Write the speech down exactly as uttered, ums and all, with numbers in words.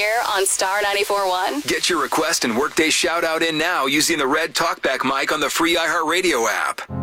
here on Star ninety-four point one. Get your request and workday shout out in now using the red talkback mic on the free iHeartRadio app.